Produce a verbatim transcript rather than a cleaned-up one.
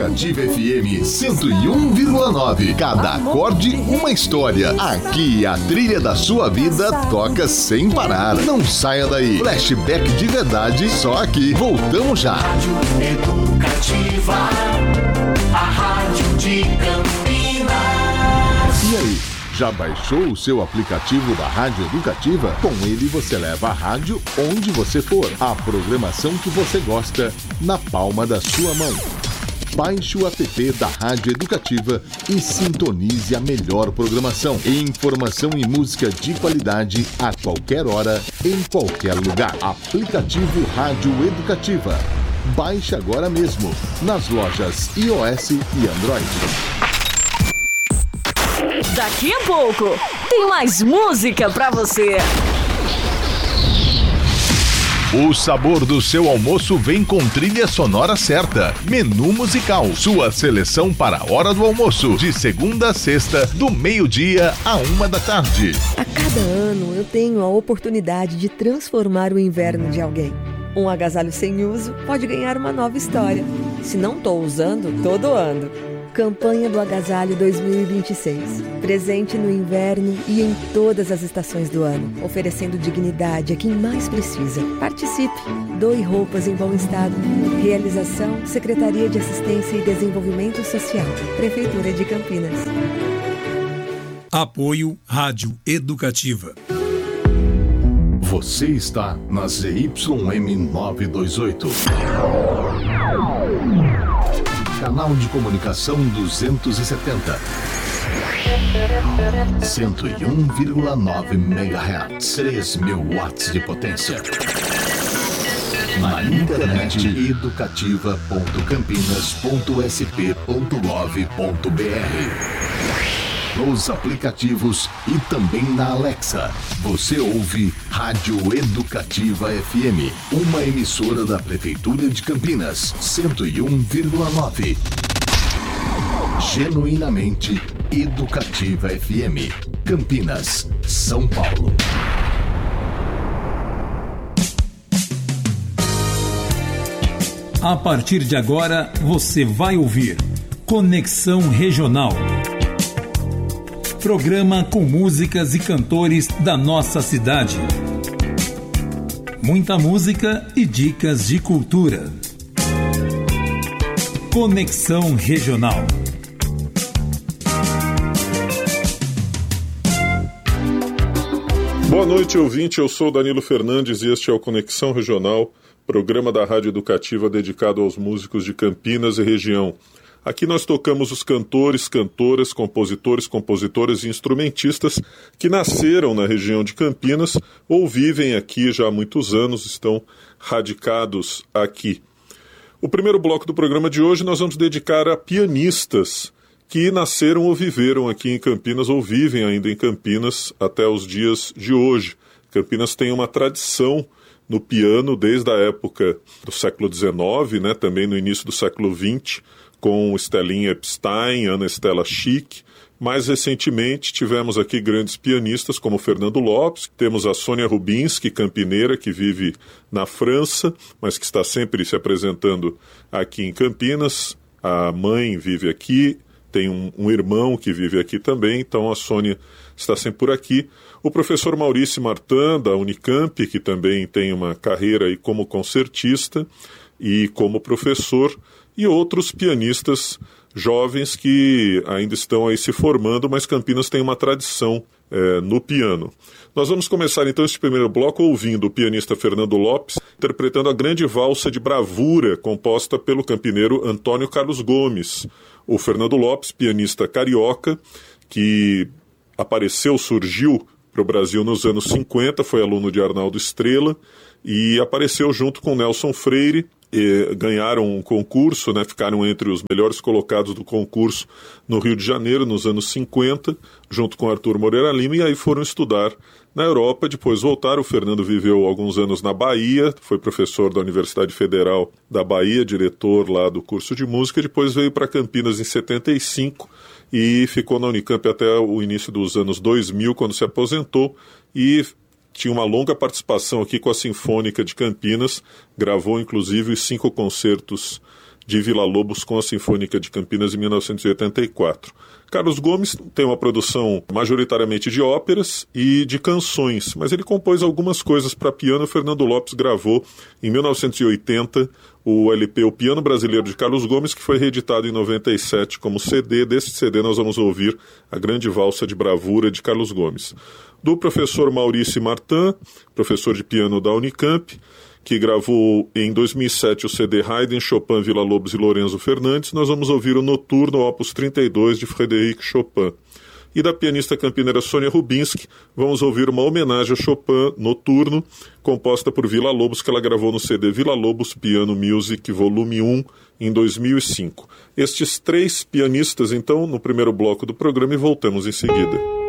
Educativa F M cento e um vírgula nove. Cada acorde uma história. Aqui a trilha da sua vida toca sem parar. Não saia daí. Flashback de verdade só aqui. Voltamos já. Rádio Educativa, a rádio de Campinas. E aí? Já baixou o seu aplicativo da Rádio Educativa? Com ele você leva a rádio onde você for. A programação que você gosta na palma da sua mão. Baixe o app da Rádio Educativa e sintonize a melhor programação. Informação e música de qualidade a qualquer hora, em qualquer lugar. Aplicativo Rádio Educativa. Baixe agora mesmo nas lojas iOS e Android. Daqui a pouco tem mais música pra você. O sabor do seu almoço vem com trilha sonora certa. Menu musical, sua seleção para a hora do almoço, de segunda a sexta, do meio-dia a uma da tarde. A cada ano eu tenho a oportunidade de transformar o inverno de alguém. Um agasalho sem uso pode ganhar uma nova história. Se não estou usando, tô doando. Campanha do Agasalho dois mil e vinte e seis. Presente no inverno e em todas as estações do ano, oferecendo dignidade a quem mais precisa. Participe! Doe roupas em bom estado. Realização: Secretaria de Assistência e Desenvolvimento Social, Prefeitura de Campinas. Apoio Rádio Educativa. Você está na Z Y M novecentos e vinte e oito. Canal de comunicação duzentos e setenta. cento e um vírgula nove megahertz. três mil watts de potência. Na internet, educativa ponto campinas ponto s p ponto gov ponto b r. Nos aplicativos e também na Alexa. Você ouve Rádio Educativa F M, uma emissora da Prefeitura de Campinas, cento e um vírgula nove. Genuinamente Educativa F M, Campinas, São Paulo. A partir de agora, você vai ouvir Conexão Regional. Programa com músicas e cantores da nossa cidade. Muita música e dicas de cultura. Conexão Regional. Boa noite, ouvinte. Eu sou Danilo Fernandes e este é o Conexão Regional, programa da Rádio Educativa dedicado aos músicos de Campinas e região. Aqui nós tocamos os cantores, cantoras, compositores, compositoras e instrumentistas que nasceram na região de Campinas ou vivem aqui já há muitos anos, estão radicados aqui. O primeiro bloco do programa de hoje nós vamos dedicar a pianistas que nasceram ou viveram aqui em Campinas ou vivem ainda em Campinas até os dias de hoje. Campinas tem uma tradição no piano desde a época do século dezenove, né, também no início do século vinte, com Stellin Epstein, Ana Estela Schick. Mais recentemente tivemos aqui grandes pianistas como Fernando Lopes, temos a Sônia Rubinski, campineira, que vive na França, mas que está sempre se apresentando aqui em Campinas. A mãe vive aqui, tem um, um irmão que vive aqui também, então a Sônia está sempre por aqui. O professor Maurício Martin, da Unicamp, que também tem uma carreira aí como concertista e como professor, e outros pianistas jovens que ainda estão aí se formando, mas Campinas tem uma tradição é, no piano. Nós vamos começar então este primeiro bloco ouvindo o pianista Fernando Lopes interpretando a grande valsa de bravura composta pelo campineiro Antônio Carlos Gomes. O Fernando Lopes, pianista carioca, que apareceu, surgiu para o Brasil nos anos cinquenta, foi aluno de Arnaldo Estrela e apareceu junto com Nelson Freire. E ganharam um concurso, né, ficaram entre os melhores colocados do concurso no Rio de Janeiro nos anos cinquenta, junto com Arthur Moreira Lima, e aí foram estudar na Europa, depois voltaram. O Fernando viveu alguns anos na Bahia, foi professor da Universidade Federal da Bahia, diretor lá do curso de música, depois veio para Campinas em setenta e cinco e ficou na Unicamp até o início dos anos dois mil, quando se aposentou, e tinha uma longa participação aqui com a Sinfônica de Campinas, gravou inclusive os cinco concertos de Villa-Lobos com a Sinfônica de Campinas em mil novecentos e oitenta e quatro. Carlos Gomes tem uma produção majoritariamente de óperas e de canções, mas ele compôs algumas coisas para piano. Fernando Lopes gravou em mil novecentos e oitenta o L P O Piano Brasileiro de Carlos Gomes, que foi reeditado em noventa e sete como C D. Desse C D nós vamos ouvir a Grande Valsa de Bravura de Carlos Gomes. Do professor Maurício Martin, professor de piano da Unicamp, que gravou em dois mil e sete o C D Haydn, Chopin, Villa-Lobos e Lorenzo Fernandes, nós vamos ouvir o Noturno Opus trinta e dois de Frédéric Chopin. E da pianista campineira Sônia Rubinski, vamos ouvir uma homenagem a Chopin, Noturno, composta por Villa-Lobos, que ela gravou no C D Villa-Lobos Piano Music Volume um, em dois mil e cinco. Estes três pianistas, então, no primeiro bloco do programa, e voltamos em seguida.